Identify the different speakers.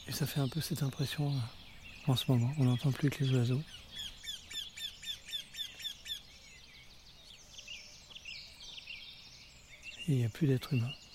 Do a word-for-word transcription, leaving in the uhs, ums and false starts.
Speaker 1: Et ça fait un peu cette impression euh, en ce moment. On n'entend plus que les oiseaux. Et il n'y a plus d'êtres humains.